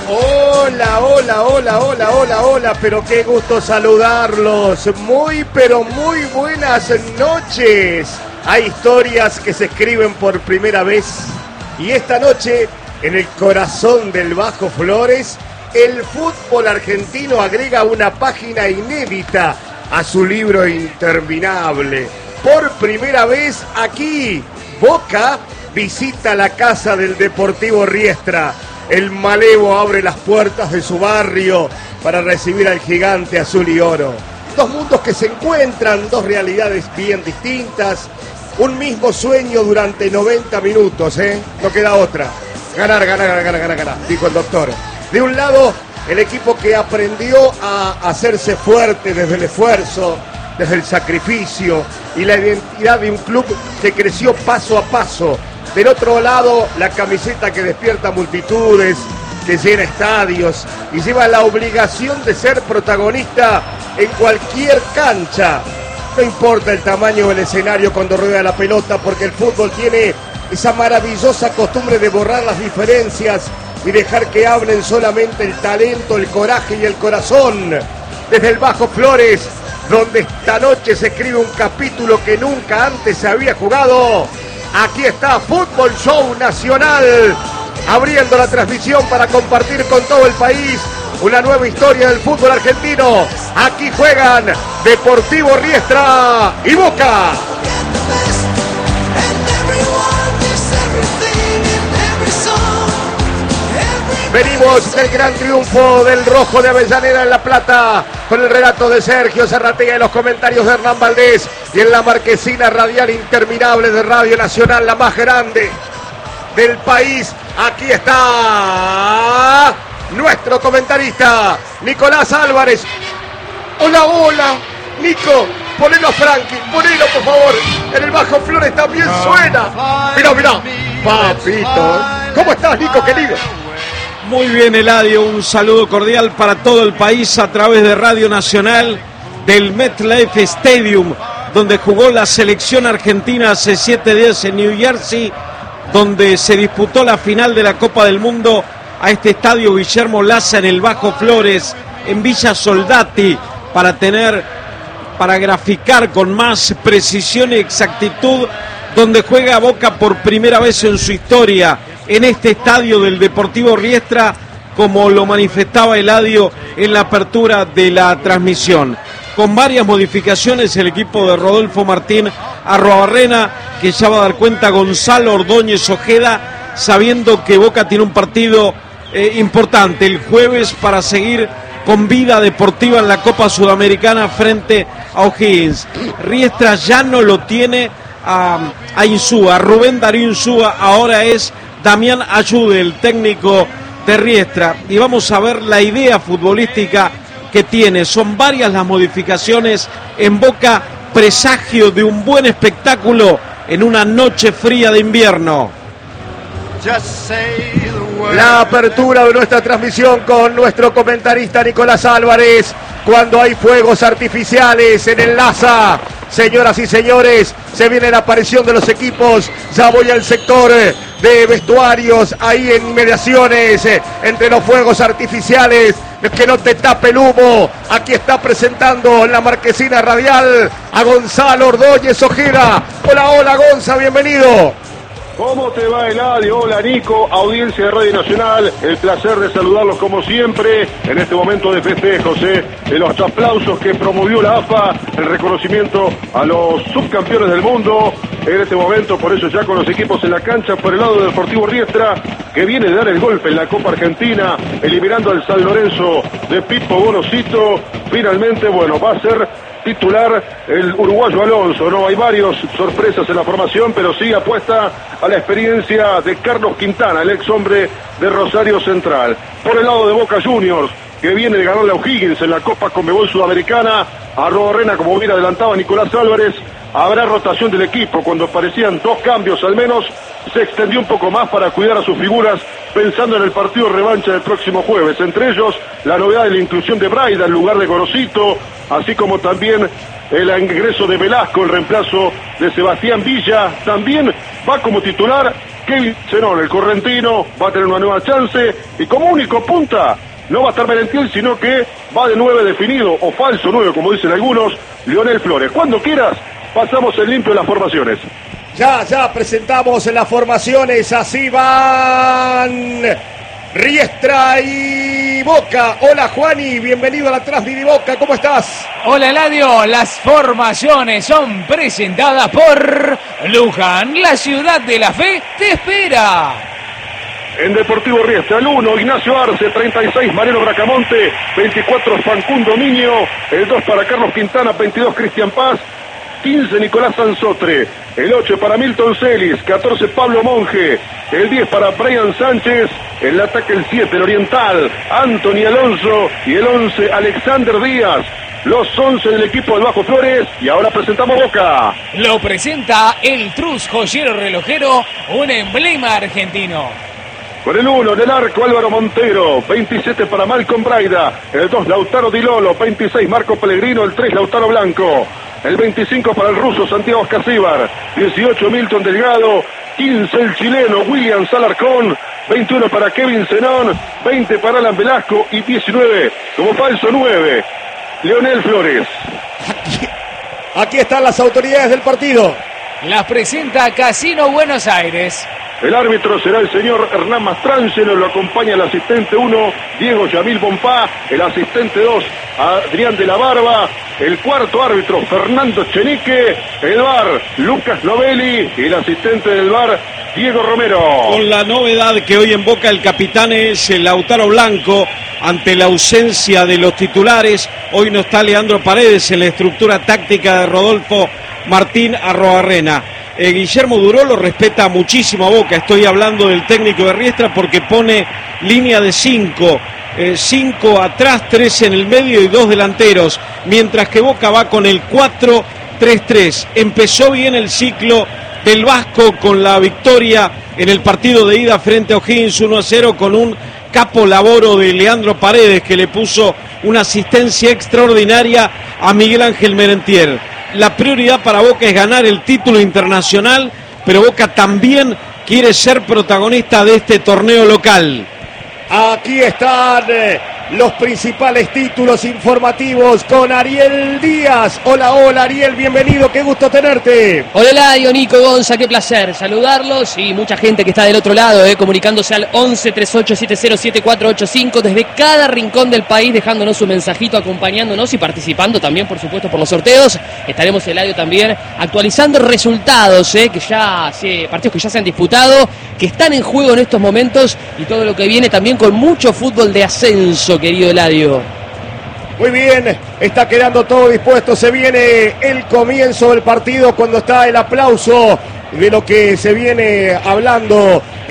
Hola, hola, hola, hola, hola, hola, pero qué gusto saludarlos. Muy, pero muy buenas noches. Hay historias que se escriben por primera vez y esta noche, en el corazón del Bajo Flores, el fútbol argentino agrega una página inédita a su libro interminable. Por primera vez aquí, Boca visita la casa del Deportivo Riestra. El malevo abre las puertas de su barrio para recibir al gigante azul y oro. Dos mundos que se encuentran, dos realidades bien distintas. Un mismo sueño durante 90 minutos, no queda otra. Ganar, ganar, ganar, ganar, ganar, dijo el doctor. De un lado, el equipo que aprendió a hacerse fuerte desde el esfuerzo, desde el sacrificio y la identidad de un club que creció paso a paso. Del otro lado, la camiseta que despierta multitudes, que llena estadios y lleva la obligación de ser protagonista en cualquier cancha. No importa el tamaño del escenario cuando rueda la pelota, porque el fútbol tiene esa maravillosa costumbre de borrar las diferencias y dejar que hablen solamente el talento, el coraje y el corazón. Desde el Bajo Flores, donde esta noche se escribe un capítulo que nunca antes se había jugado. Aquí está Fútbol Show Nacional, abriendo la transmisión para compartir con todo el país una nueva historia del fútbol argentino. Aquí juegan Deportivo Riestra y Boca. Venimos del gran triunfo del Rojo de Avellaneda en La Plata, con el relato de Sergio Zarratea y los comentarios de Hernán Valdés, y en la marquesina radial interminable de Radio Nacional, la más grande del país. Aquí está nuestro comentarista, Nicolás Álvarez. Hola, hola, Nico, ponelo a Frankie, ponelo por favor. En el Bajo Flores también suena. Mirá, mirá, papito. ¿Cómo estás, Nico, querido? Muy bien, Eladio, un saludo cordial para todo el país a través de Radio Nacional del MetLife Stadium, donde jugó la selección argentina hace 7 días en New Jersey, donde se disputó la final de la Copa del Mundo a este estadio Guillermo Laza en el Bajo Flores, en Villa Soldati, para graficar con más precisión y exactitud, donde juega Boca por primera vez en su historia en este estadio del Deportivo Riestra, como lo manifestaba Eladio en la apertura de la transmisión. Con varias modificaciones, el equipo de Rodolfo Martín Arruabarrena, que ya va a dar cuenta Gonzalo Ordóñez Ojeda, sabiendo que Boca tiene un partido importante el jueves para seguir con vida deportiva en la Copa Sudamericana frente a O'Higgins. Riestra ya no lo tiene a Insúa, Rubén Darío Insúa, ahora es Damián Ayude, el técnico de Riestra, y vamos a ver la idea futbolística que tiene. Son varias las modificaciones en Boca, presagio de un buen espectáculo en una noche fría de invierno. La apertura de nuestra transmisión con nuestro comentarista Nicolás Álvarez, cuando hay fuegos artificiales en el Laza. Señoras y señores, se viene la aparición de los equipos. Ya voy al sector de vestuarios, ahí en inmediaciones, entre los fuegos artificiales. Que no te tape el humo. Aquí está presentando en la marquesina radial a Gonzalo Ordóñez Ojeda. Hola, hola, Gonza, bienvenido. ¿Cómo te va, Eladio? Hola, Nico, audiencia de Radio Nacional. El placer de saludarlos como siempre en este momento de festejos, de los aplausos que promovió la AFA, el reconocimiento a los subcampeones del mundo. En este momento, por eso ya con los equipos en la cancha, por el lado del Deportivo Riestra, que viene de dar el golpe en la Copa Argentina, eliminando al San Lorenzo de Pipo Bonocito. Finalmente, bueno, va a ser titular el uruguayo Alonso, ¿no? Hay varias sorpresas en la formación, pero sí apuesta a la experiencia de Carlos Quintana, el ex hombre de Rosario Central. Por el lado de Boca Juniors, que viene de ganarle a O'Higgins en la Copa Conmebol Sudamericana, a Arruabarrena, como bien adelantaba Nicolás Álvarez. Habrá rotación del equipo. Cuando parecían 2 cambios al menos, se extendió un poco más para cuidar a sus figuras, pensando en el partido revancha del próximo jueves. Entre ellos, la novedad de la inclusión de Braida en lugar de Gorosito, así como también el ingreso de Velasco, el reemplazo de Sebastián Villa. También va como titular Kevin Zenón, el correntino, va a tener una nueva chance. Y como único punta, no va a estar Merentiel, sino que va de 9 definido, o falso 9, como dicen algunos, Leonel Flores. Cuando quieras, pasamos en limpio las formaciones. Ya presentamos las formaciones, así van Riestra y Boca. Hola Juani, bienvenido a la Transmidi Boca, ¿cómo estás? Hola Eladio, las formaciones son presentadas por Luján, la ciudad de la fe te espera. En Deportivo Riestra, el 1, Ignacio Arce, 36, Mariano Bracamonte, 24, Fancundo Miño, el 2 para Carlos Quintana, 22, Cristian Paz, 15, Nicolás Sansotre, el 8 para Milton Celis, 14, Pablo Monge, el 10 para Brian Sánchez, en el ataque el 7, el Oriental, Anthony Alonso, y el 11, Alexander Díaz. Los 11 del equipo del Bajo Flores, y ahora presentamos Boca. Lo presenta el Trus Joyero Relojero, un emblema argentino. Con el 1 del arco Álvaro Montero, 27 para Malcolm Braida, el 2 Lautaro Di Lolo, 26 Marco Pellegrino, el 3 Lautaro Blanco, el 25 para el ruso Santiago Escasíbar, 18 Milton Delgado, 15 el chileno William Salarcón, 21 para Kevin Zenón, 20 para Alan Velasco y 19 como falso 9, Leonel Flores. Aquí están las autoridades del partido. Las presenta Casino Buenos Aires. El árbitro será el señor Hernán Mastrangelo, lo acompaña el asistente 1, Diego Yamil Bompá, el asistente 2, Adrián de la Barba, el cuarto árbitro, Fernando Chenique, el VAR, Lucas Novelli, y el asistente del VAR, Diego Romero. Con la novedad que hoy en Boca el capitán es el Lautaro Blanco, ante la ausencia de los titulares. Hoy no está Leandro Paredes en la estructura táctica de Rodolfo Martín Arroarrena. Guillermo Duró lo respeta muchísimo a Boca. Estoy hablando del técnico de Riestra porque pone línea de 5. 5 atrás, 3 en el medio y 2 delanteros. Mientras que Boca va con el 4-3-3. Empezó bien el ciclo del Vasco con la victoria en el partido de ida frente a O'Higgins 1-0 con un capo laboro de Leandro Paredes que le puso una asistencia extraordinaria a Miguel Ángel Merentiel. La prioridad para Boca es ganar el título internacional, pero Boca también quiere ser protagonista de este torneo local. Aquí están los principales títulos informativos con Ariel Díaz. Hola Ariel, bienvenido, qué gusto tenerte. Hola Eladio, Nico, Gonza, qué placer saludarlos y mucha gente que está del otro lado, comunicándose al 11 38 70 7485 desde cada rincón del país, dejándonos su mensajito, acompañándonos y participando también, por supuesto, por los sorteos. Estaremos, Eladio, también actualizando resultados, partidos que ya se han disputado, que están en juego en estos momentos y todo lo que viene también con mucho fútbol de ascenso, querido Eladio. Muy bien, está quedando todo dispuesto, se viene el comienzo del partido cuando está el aplauso de lo que se viene hablando